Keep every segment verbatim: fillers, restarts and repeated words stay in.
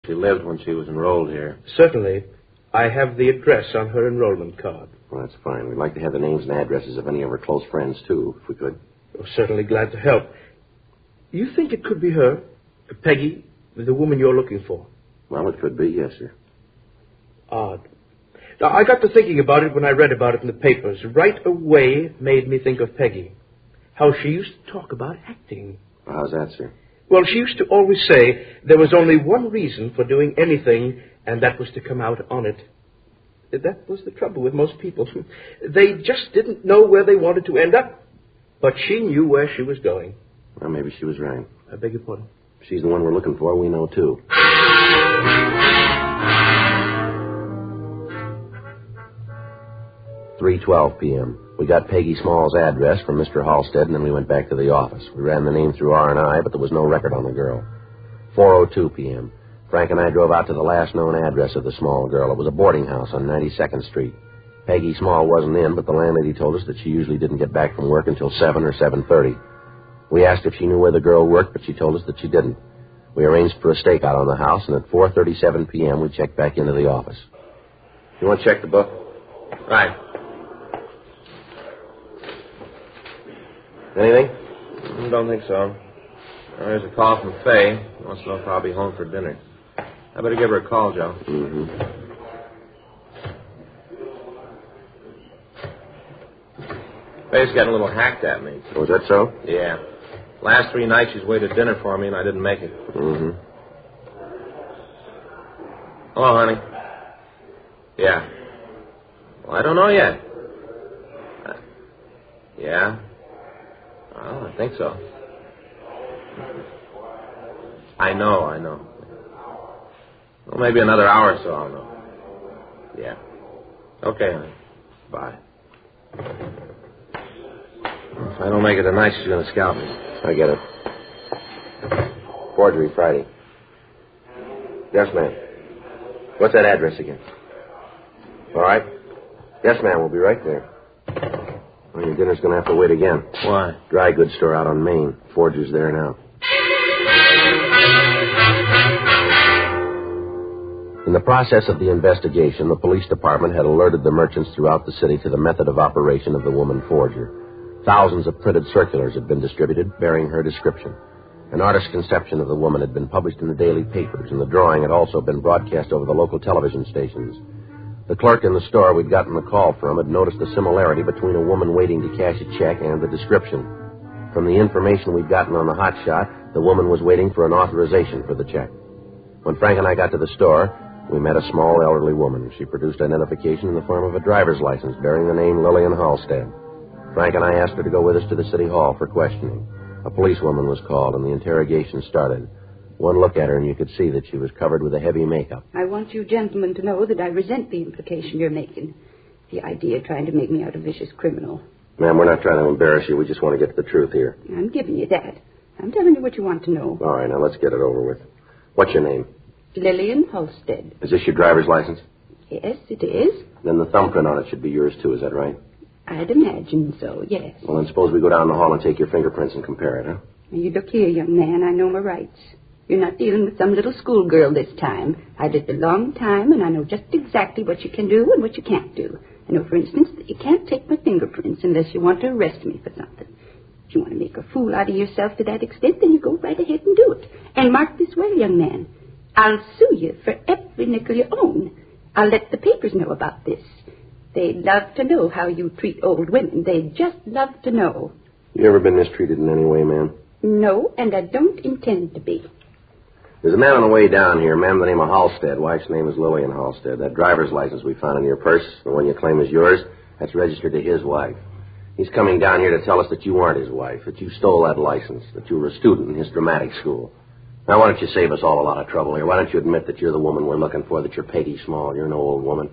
she lived when she was enrolled here. Certainly. I have the address on her enrollment card. Well, that's fine. We'd like to have the names and addresses of any of her close friends, too, if we could. Oh, certainly glad to help. You think it could be her, Peggy, the woman you're looking for? Well, it could be, yes, sir. Odd. Now, I got to thinking about it when I read about it in the papers. Right away, it made me think of Peggy. How she used to talk about acting. Well, how's that, sir? Well, she used to always say there was only one reason for doing anything, and that was to come out on it. That was the trouble with most people. They just didn't know where they wanted to end up. But she knew where she was going. Well, maybe she was right. I beg your pardon? If she's the one we're looking for, we know, too. three twelve p.m. We got Peggy Small's address from Mister Halstead, and then we went back to the office. We ran the name through R and I, but there was no record on the girl. four oh two p.m. Frank and I drove out to the last known address of the Small girl. It was a boarding house on ninety-second Street. Peggy Small wasn't in, but the landlady told us that she usually didn't get back from work until seven or seven thirty. We asked if she knew where the girl worked, but she told us that she didn't. We arranged for a stakeout on the house, and at four thirty-seven p.m. we checked back into the office. You want to check the book? Right. Anything? I don't think so. There's a call from Faye. Wants to know if I'll be home for dinner. I better give her a call, Joe. Mm-hmm. Faye's got a little hacked at me. Oh, is that so? Yeah. Last three nights she's waited dinner for me, and I didn't make it. Mm-hmm. Hello, honey. Yeah. Well, I don't know yet. Uh, yeah? Oh, I think so. I know, I know. Well, maybe another hour or so, I'll know. Yeah. Okay, honey. Bye. If I don't make it tonight, she's going to scalp me. I get it. Forgery Friday. Yes, ma'am. What's that address again? All right. Yes, ma'am. We'll be right there. Well, your dinner's going to have to wait again. Why? Dry goods store out on Main. Forger's there now. In the process of the investigation, the police department had alerted the merchants throughout the city to the method of operation of the woman forger. Thousands of printed circulars had been distributed bearing her description. An artist's conception of the woman had been published in the daily papers, and the drawing had also been broadcast over the local television stations. The clerk in the store we'd gotten the call from had noticed a similarity between a woman waiting to cash a check and the description. From the information we'd gotten on the hot shot, the woman was waiting for an authorization for the check. When Frank and I got to the store, we met a small elderly woman. She produced identification in the form of a driver's license bearing the name Lillian Halstead. Frank and I asked her to go with us to the city hall for questioning. A policewoman was called, and the interrogation started. One look at her, and you could see that she was covered with a heavy makeup. I want you gentlemen to know that I resent the implication you're making. The idea of trying to make me out a vicious criminal. Ma'am, we're not trying to embarrass you. We just want to get to the truth here. I'm giving you that. I'm telling you what you want to know. All right, now let's get it over with. What's your name? Lillian Halstead. Is this your driver's license? Yes, it is. Then the thumbprint on it should be yours, too. Is that right? I'd imagine so, yes. Well, then suppose we go down the hall and take your fingerprints and compare it, huh? Now, you look here, young man. I know my rights. You're not dealing with some little schoolgirl this time. I did a long time, and I know just exactly what you can do and what you can't do. I know, for instance, that you can't take my fingerprints unless you want to arrest me for something. If you want to make a fool out of yourself to that extent, then you go right ahead and do it. And mark this well, young man. I'll sue you for every nickel you own. I'll let the papers know about this. They'd love to know how you treat old women. They'd just love to know. You ever been mistreated in any way, ma'am? No, and I don't intend to be. There's a man on the way down here, ma'am, the name of Halstead. Wife's name is Lillian Halstead. That driver's license we found in your purse, the one you claim is yours, that's registered to his wife. He's coming down here to tell us that you aren't his wife, that you stole that license, that you were a student in his dramatic school. Now, why don't you save us all a lot of trouble here? Why don't you admit that you're the woman we're looking for, that you're Peggy Small, you're no old woman?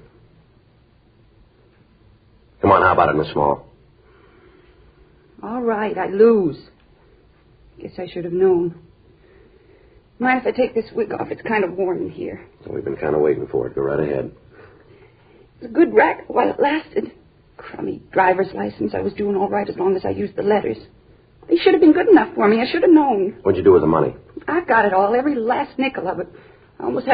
Come on, how about it, Miss Small? All right, I lose. Guess I should have known. Mind if I take this wig off? It's kind of warm in here. Well, we've been kind of waiting for it. Go right ahead. It was a good racket while it lasted. Crummy driver's license. I was doing all right as long as I used the letters. They should have been good enough for me. I should have known. What'd you do with the money? I got it all, every last nickel of it. I almost